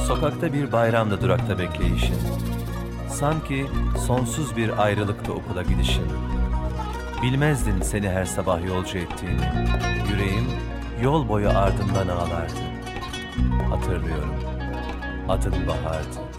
Sokakta bir bayramda durakta bekleyişin. Sanki sonsuz bir ayrılıkta okula gidişin. Bilmezdin seni her sabah yolcu ettiğini. Yüreğim yol boyu ardından ağlardı. Hatırlıyorum, adın Bahar'dı.